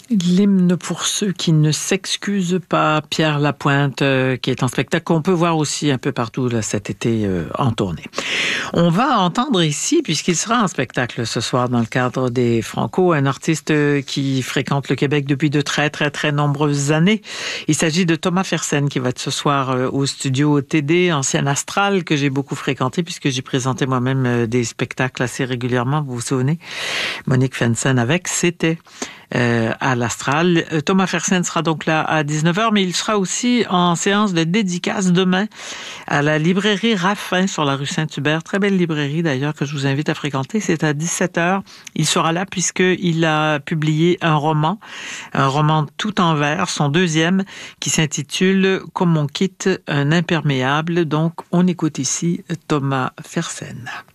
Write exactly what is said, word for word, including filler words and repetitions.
L'hymne pour ceux qui ne s'excusent pas, Pierre Lapointe, euh, qui est en spectacle, qu'on peut voir aussi un peu partout là, cet été euh, en tournée. On va entendre ici, puisqu'il sera en spectacle ce soir dans le cadre des Franco, un artiste qui fréquente le Québec depuis de très, très, très nombreuses années. Il s'agit de Thomas Fersen, qui va être ce soir euh, au studio T D, ancien Astral, que j'ai beaucoup fréquenté, puisque j'ai présenté moi-même euh, des spectacles assez régulièrement, vous vous souvenez? Monique Fensen avec, c'était... Euh, à l'Astral. Thomas Fersen sera donc là à dix-neuf heures, mais il sera aussi en séance de dédicace demain à la librairie Raffin sur la rue Saint-Hubert. Très belle librairie d'ailleurs que je vous invite à fréquenter. C'est à dix-sept heures. Il sera là puisqu'il a publié un roman, un roman tout en vers, son deuxième, qui s'intitule « Comme on quitte un imperméable ». Donc, on écoute ici Thomas Fersen.